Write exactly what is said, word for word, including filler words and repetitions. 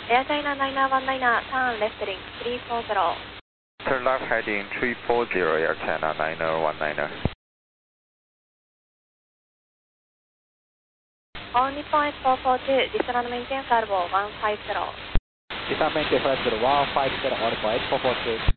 Air China nine one nine, turn left heading three four zero. Turn left heading three four zero, Air China nine one nine. All Nippon eight four four two, descend maintain flight level one five zero. Descend maintain flight level one five zero, All Nippon eight four four two.